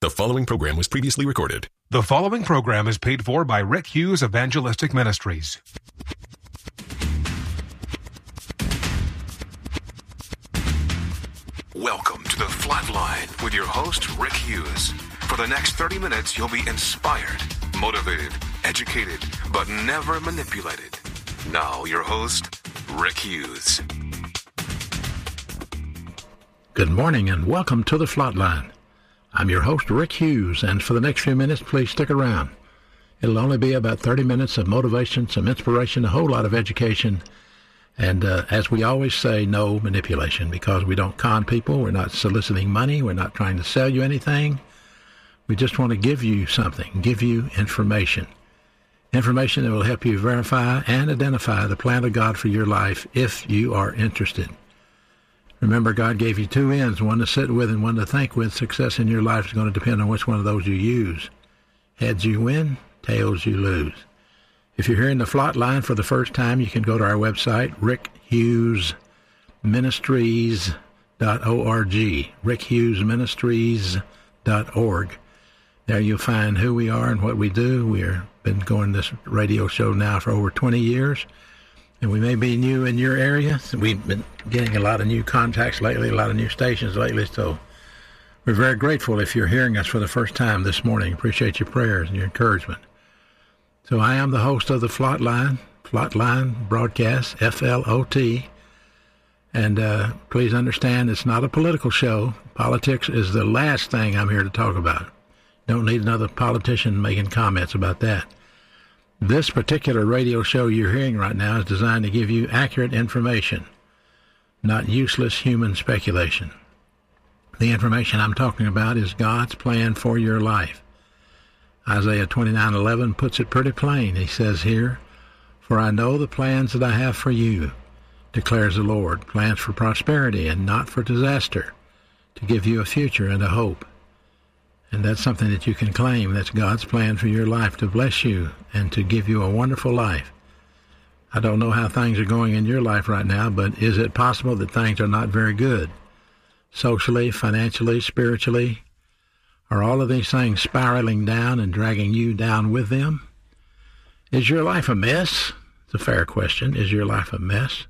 The following program was previously recorded. The following program is paid for by Rick Hughes Evangelistic Ministries. Welcome to The Flatline with your host, Rick Hughes. For the next 30 minutes, you'll be inspired, motivated, educated, but never manipulated. Now, your host, Rick Hughes. Good morning and welcome to The Flatline. I'm your host, Rick Hughes, and for the next few minutes, please stick around. It'll only be about 30 minutes of motivation, some inspiration, a whole lot of education, and as we always say, no manipulation, because we don't con people, we're not soliciting money, we're not trying to sell you anything. We just want to give you something, give you information. Information that will help you verify and identify the plan of God for your life if you are interested. Remember, God gave you two ends, one to sit with and one to think with. Success in your life is going to depend on which one of those you use. Heads you win, tails you lose. If you're hearing the Flatline for the first time, you can go to our website, rickhughesministries.org, rickhughesministries.org. There you'll find who we are and what we do. We've been going this radio show now for over 20 years. And we may be new in your area. We've been getting a lot of new contacts lately, a lot of new stations lately. So we're very grateful if you're hearing us for the first time this morning. Appreciate your prayers and your encouragement. So I am the host of the Flatline broadcast, FLOT. And please understand it's not a political show. Politics is the last thing I'm here to talk about. Don't need another politician making comments about that. This particular radio show you're hearing right now is designed to give you accurate information, not useless human speculation. The information I'm talking about is God's plan for your life. Isaiah 29:11 puts it pretty plain. He says here, "For I know the plans that I have for you, declares the Lord, plans for prosperity and not for disaster, to give you a future and a hope." And that's something that you can claim. That's God's plan for your life, to bless you and to give you a wonderful life. I don't know how things are going in your life right now, but is it possible that things are not very good? Socially, financially, spiritually? Are all of these things spiraling down and dragging you down with them? Is your life a mess? It's a fair question. Is your life a mess?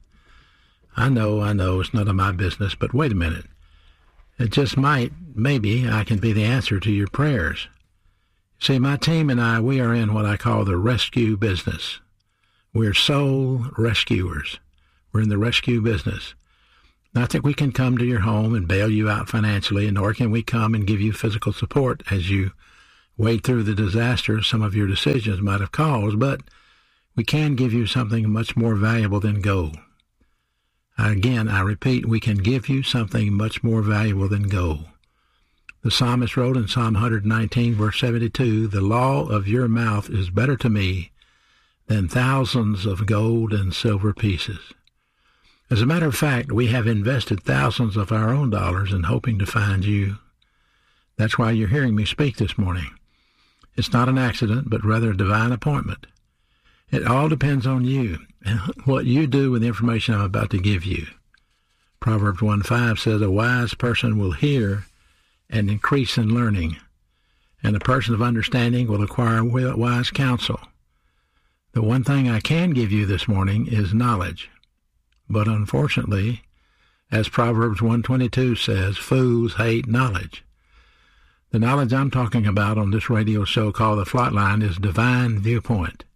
I know, it's none of my business, but wait a minute. It just maybe I can be the answer to your prayers. See, my team and I, we are in what I call the rescue business. We're soul rescuers. We're in the rescue business. Not that we can come to your home and bail you out financially, nor can we come and give you physical support as you wade through the disaster some of your decisions might have caused, but we can give you something much more valuable than gold. Again, I repeat, we can give you something much more valuable than gold. The psalmist wrote in Psalm 119, verse 72, "The law of your mouth is better to me than thousands of gold and silver pieces." As a matter of fact, we have invested thousands of our own dollars in hoping to find you. That's why you're hearing me speak this morning. It's not an accident, but rather a divine appointment. It all depends on you and what you do with the information I'm about to give you. Proverbs 1:5 says, "A wise person will hear and increase in learning, and a person of understanding will acquire wise counsel." The one thing I can give you this morning is knowledge. But unfortunately, as Proverbs 1:22 says, fools hate knowledge. The knowledge I'm talking about on this radio show called The Flatline is divine viewpoint.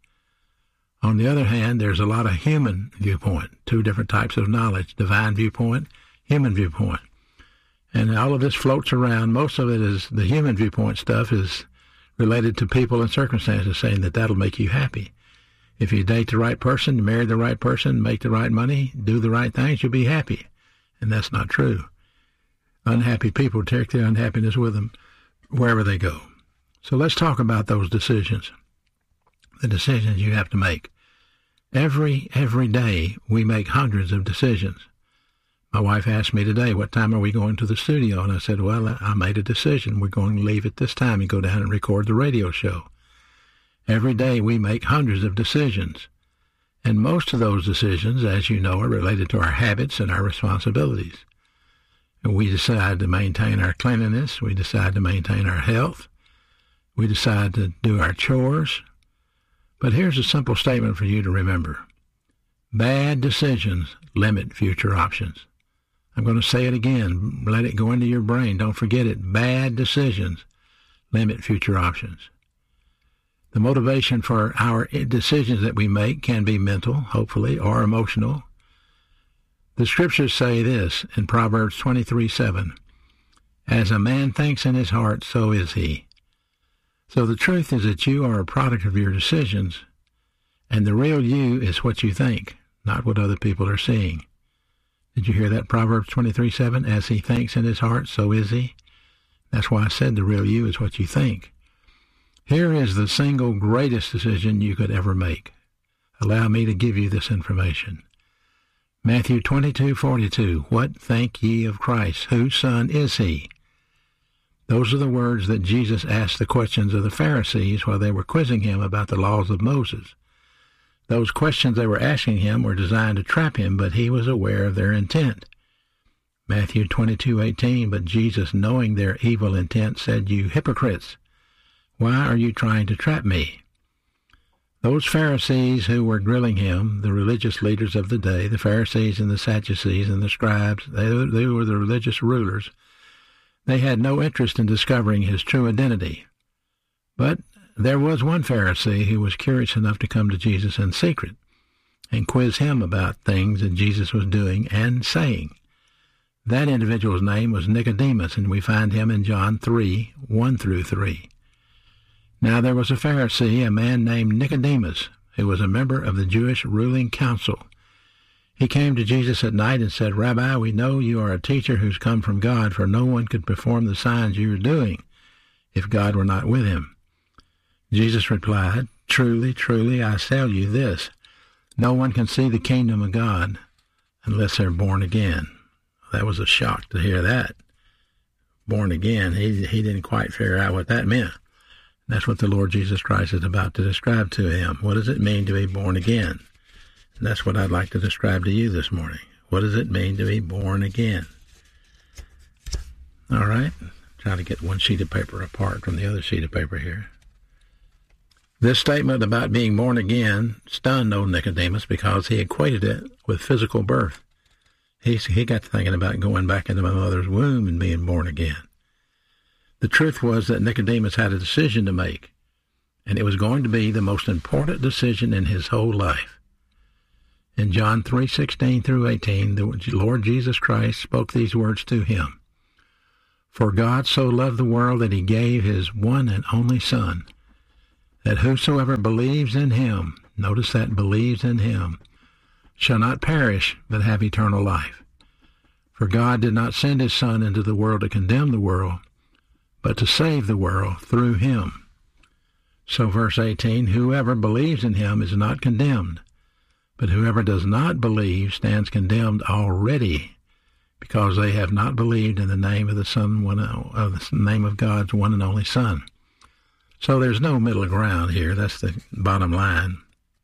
On the other hand, there's a lot of human viewpoint, two different types of knowledge, divine viewpoint, human viewpoint. And all of this floats around. Most of it is the human viewpoint stuff is related to people and circumstances, saying that that'll make you happy. If you date the right person, marry the right person, make the right money, do the right things, you'll be happy. And that's not true. Unhappy people take their unhappiness with them wherever they go. So let's talk about those decisions. The decisions you have to make. Every day we make hundreds of decisions. My wife asked me today, what time are we going to the studio? And I said, well, I made a decision. We're going to leave at this time and go down and record the radio show. Every day we make hundreds of decisions. And most of those decisions, as you know, are related to our habits and our responsibilities. We decide to maintain our cleanliness. We decide to maintain our health. We decide to do our chores. But here's a simple statement for you to remember. Bad decisions limit future options. I'm going to say it again. Let it go into your brain. Don't forget it. Bad decisions limit future options. The motivation for our decisions that we make can be mental, hopefully, or emotional. The scriptures say this in Proverbs 23:7, "As a man thinks in his heart, so is he." So the truth is that you are a product of your decisions, and the real you is what you think, not what other people are seeing. Did you hear that? Proverbs 23:7, "As he thinks in his heart, so is he." That's why I said the real you is what you think. Here is the single greatest decision you could ever make. Allow me to give you this information. Matthew 22:42, "What think ye of Christ? Whose son is he?" Those are the words that Jesus asked the questions of the Pharisees while they were quizzing him about the laws of Moses. Those questions they were asking him were designed to trap him, but he was aware of their intent. Matthew 22:18, "But Jesus, knowing their evil intent, said, You hypocrites, why are you trying to trap me?" Those Pharisees who were grilling him, the religious leaders of the day, the Pharisees and the Sadducees and the scribes, they were the religious rulers. They had no interest in discovering his true identity. But there was one Pharisee who was curious enough to come to Jesus in secret and quiz him about things that Jesus was doing and saying. That individual's name was Nicodemus, and we find him in John 3:1-3. Now there was a Pharisee, a man named Nicodemus, who was a member of the Jewish ruling council. He came to Jesus at night and said, "Rabbi, we know you are a teacher who's come from God, for no one could perform the signs you are doing if God were not with him." Jesus replied, "Truly, truly, I tell you this, no one can see the kingdom of God unless they're born again." That was a shock to hear that. Born again, he didn't quite figure out what that meant. That's what the Lord Jesus Christ is about to describe to him. What does it mean to be born again? And that's what I'd like to describe to you this morning. What does it mean to be born again? All right, try to get one sheet of paper apart from the other sheet of paper here. This statement about being born again stunned old Nicodemus because he equated it with physical birth. He got to thinking about going back into my mother's womb and being born again. The truth was that Nicodemus had a decision to make, and it was going to be the most important decision in his whole life. In John 3:16-18, the Lord Jesus Christ spoke these words to him. "For God so loved the world that he gave his one and only Son, that whosoever believes in him," notice that, believes in him, "shall not perish, but have eternal life. For God did not send his Son into the world to condemn the world, but to save the world through him." So verse 18, "Whoever believes in him is not condemned, but whoever does not believe stands condemned already, because they have not believed in the name of the name of God's one and only Son." So there's no middle ground here. That's the bottom line.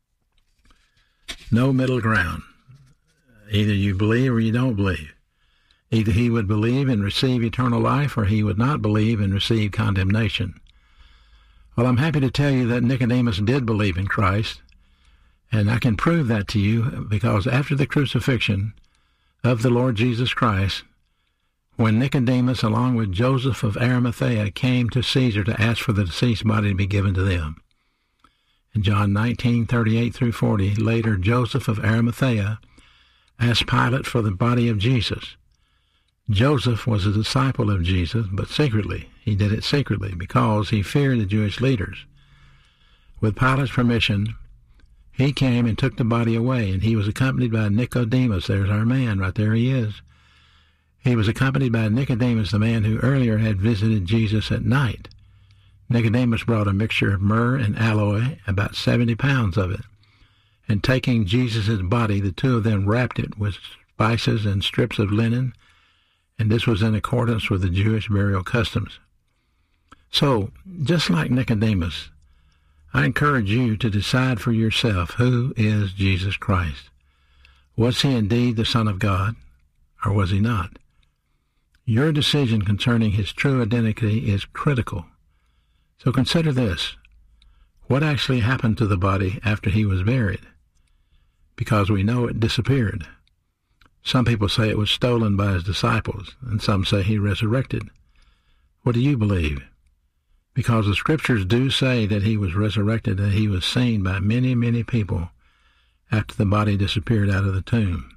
No middle ground. Either you believe or you don't believe. Either he would believe and receive eternal life, or he would not believe and receive condemnation. Well, I'm happy to tell you that Nicodemus did believe in Christ, and I can prove that to you because after the crucifixion of the Lord Jesus Christ, when Nicodemus, along with Joseph of Arimathea, came to Caesar to ask for the deceased body to be given to them. In John 19:38-40, later Joseph of Arimathea asked Pilate for the body of Jesus. Joseph was a disciple of Jesus, but secretly. He did it secretly because he feared the Jewish leaders. With Pilate's permission, he came and took the body away, and he was accompanied by Nicodemus. There's our man, right there he is. He was accompanied by Nicodemus, the man who earlier had visited Jesus at night. Nicodemus brought a mixture of myrrh and aloe, about 70 pounds of it, and taking Jesus' body, the two of them wrapped it with spices and strips of linen, and this was in accordance with the Jewish burial customs. So, just like Nicodemus, I encourage you to decide for yourself, who is Jesus Christ? Was he indeed the Son of God, or was he not? Your decision concerning his true identity is critical. So consider this. What actually happened to the body after he was buried? Because we know it disappeared. Some people say it was stolen by his disciples, and some say he resurrected. What do you believe? Because the scriptures do say that he was resurrected and he was seen by many, many people after the body disappeared out of the tomb.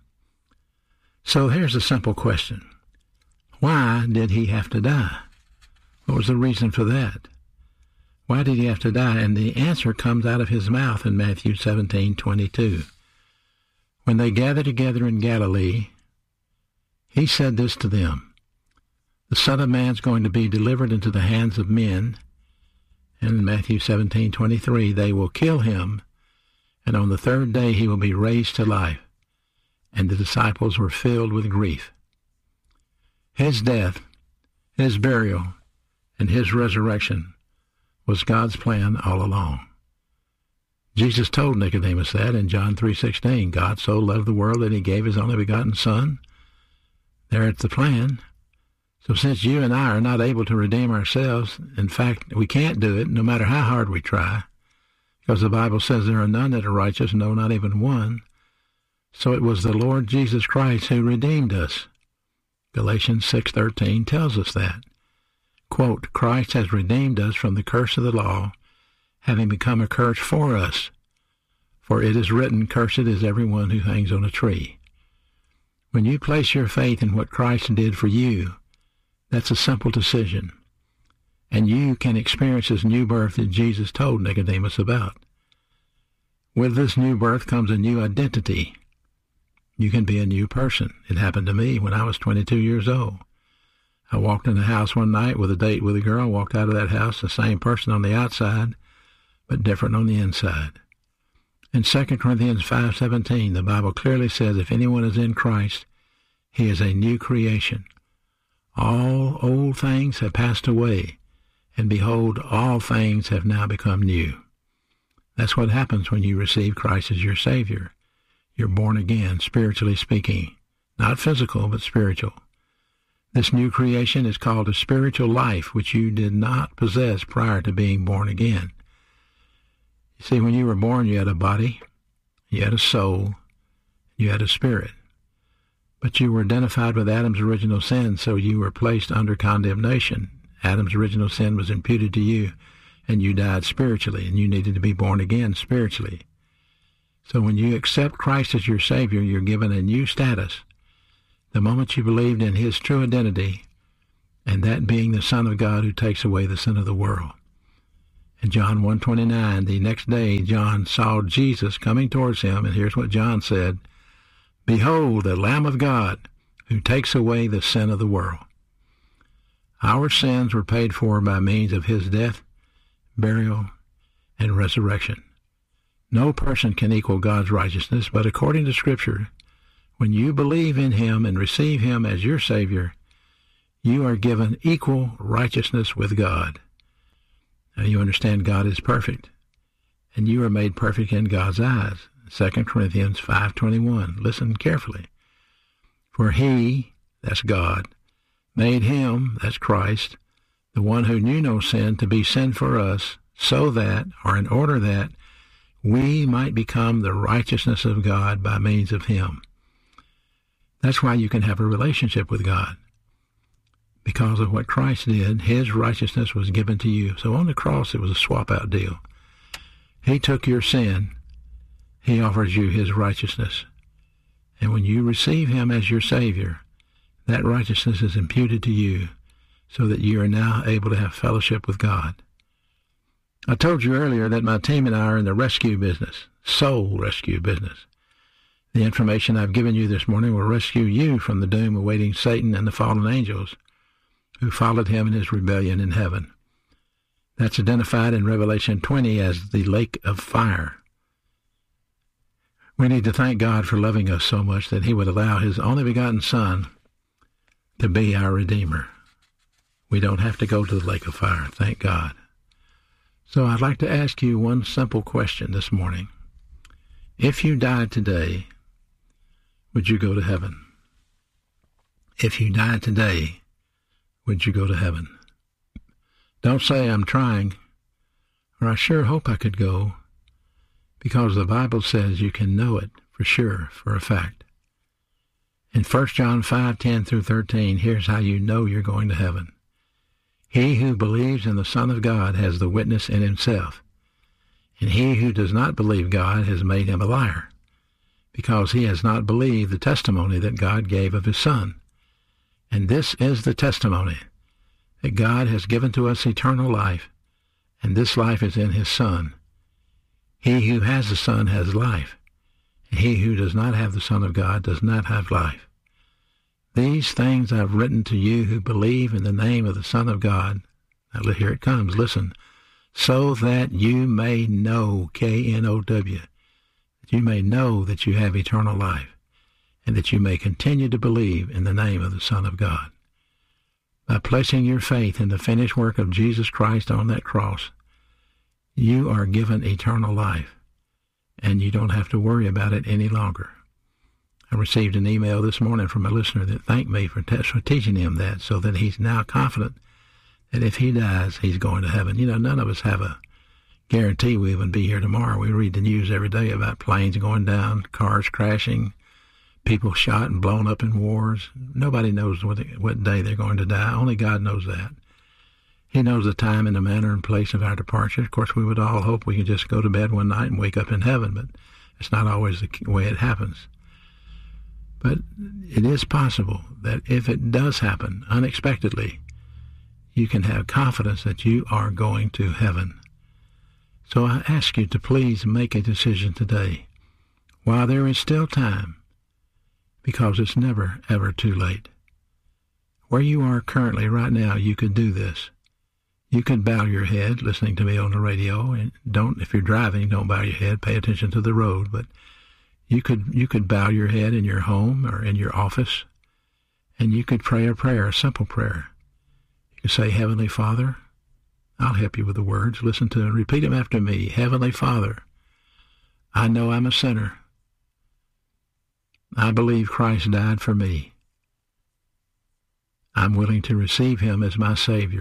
So here's a simple question. Why did he have to die? What was the reason for that? Why did he have to die? And the answer comes out of his mouth in Matthew 17:22. When they gathered together in Galilee, he said this to them, the Son of Man's going to be delivered into the hands of men. And in Matthew 17:23, they will kill him, and on the third day he will be raised to life. And the disciples were filled with grief. His death, his burial, and his resurrection was God's plan all along. Jesus told Nicodemus that in John 3:16, God so loved the world that he gave his only begotten Son. There's the plan. So since you and I are not able to redeem ourselves, in fact, we can't do it no matter how hard we try, because the Bible says there are none that are righteous, no, not even one. So it was the Lord Jesus Christ who redeemed us. Galatians 6:13 tells us that. Quote, Christ has redeemed us from the curse of the law, having become a curse for us. For it is written, cursed is everyone who hangs on a tree. When you place your faith in what Christ did for you, that's a simple decision. And you can experience this new birth that Jesus told Nicodemus about. With this new birth comes a new identity. You can be a new person. It happened to me when I was 22 years old. I walked in the house one night with a date with a girl, walked out of that house the same person on the outside, but different on the inside. In 2 Corinthians 5:17, the Bible clearly says, if anyone is in Christ, he is a new creation. All old things have passed away, and behold, all things have now become new. That's what happens when you receive Christ as your Savior. You're born again, spiritually speaking. Not physical, but spiritual. This new creation is called a spiritual life, which you did not possess prior to being born again. You see, when you were born, you had a body, you had a soul, you had a spirit. But you were identified with Adam's original sin, so you were placed under condemnation. Adam's original sin was imputed to you, and you died spiritually, and you needed to be born again spiritually. So when you accept Christ as your Savior, you're given a new status. The moment you believed in his true identity, and that being the Son of God who takes away the sin of the world. In John 1:29, the next day, John saw Jesus coming towards him, and here's what John said, Behold, the Lamb of God, who takes away the sin of the world. Our sins were paid for by means of his death, burial, and resurrection. No person can equal God's righteousness, but according to Scripture, when you believe in him and receive him as your Savior, you are given equal righteousness with God. Now you understand God is perfect, and you are made perfect in God's eyes. 2 Corinthians 5:21. Listen carefully. For he, that's God, made him, that's Christ, the one who knew no sin, to be sin for us, so that, or in order that, we might become the righteousness of God by means of him. That's why you can have a relationship with God. Because of what Christ did, his righteousness was given to you. So on the cross, it was a swap-out deal. He took your sin. He offers you his righteousness. And when you receive him as your Savior, that righteousness is imputed to you so that you are now able to have fellowship with God. I told you earlier that my team and I are in the rescue business, soul rescue business. The information I've given you this morning will rescue you from the doom awaiting Satan and the fallen angels who followed him in his rebellion in heaven. That's identified in Revelation 20 as the lake of fire. We need to thank God for loving us so much that he would allow his only begotten Son to be our Redeemer. We don't have to go to the lake of fire, thank God. So I'd like to ask you one simple question this morning. If you died today, would you go to heaven? If you died today, would you go to heaven? Don't say, I'm trying, or I sure hope I could go, because the Bible says you can know it for sure, for a fact. In 1 John 5:10 through 13, here's how you know you're going to heaven. He who believes in the Son of God has the witness in himself, and he who does not believe God has made him a liar, because he has not believed the testimony that God gave of his Son. And this is the testimony, that God has given to us eternal life, and this life is in his Son. He who has the Son has life, and he who does not have the Son of God does not have life. These things I've written to you who believe in the name of the Son of God. Now here it comes, listen. So that you may know, K-N-O-W, that you may know that you have eternal life, and that you may continue to believe in the name of the Son of God. By placing your faith in the finished work of Jesus Christ on that cross, you are given eternal life, and you don't have to worry about it any longer. I received an email this morning from a listener that thanked me for teaching him that, so that he's now confident that if he dies, he's going to heaven. You know, none of us have a guarantee we will be here tomorrow. We read the news every day about planes going down, cars crashing, people shot and blown up in wars. Nobody knows what day they're going to die. Only God knows that. He knows the time and the manner and place of our departure. Of course, we would all hope we could just go to bed one night and wake up in heaven, but it's not always the way it happens. But it is possible that if it does happen unexpectedly, you can have confidence that you are going to heaven. So I ask you to please make a decision today, while there is still time, because it's never, ever too late. Where you are currently right now, you could do this. You could bow your head listening to me on the radio, and if you're driving, don't bow your head, pay attention to the road, but you could bow your head in your home or in your office, and you could pray a prayer, a simple prayer. You could say, Heavenly Father, I'll help you with the words. Listen to and repeat them after me. Heavenly Father, I know I'm a sinner. I believe Christ died for me. I'm willing to receive him as my Savior.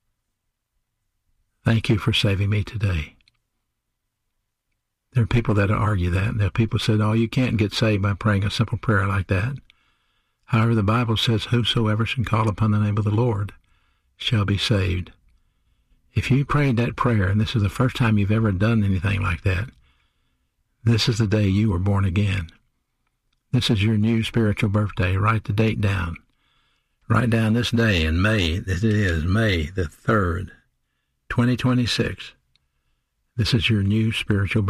Thank you for saving me today. There are people that argue that, and there are people who said, oh, you can't get saved by praying a simple prayer like that. However, the Bible says, whosoever shall call upon the name of the Lord shall be saved. If you prayed that prayer, and this is the first time you've ever done anything like that, this is the day you were born again. This is your new spiritual birthday. Write the date down. Write down this day in May. This is May the 3rd, 2026. This is your new spiritual birthday.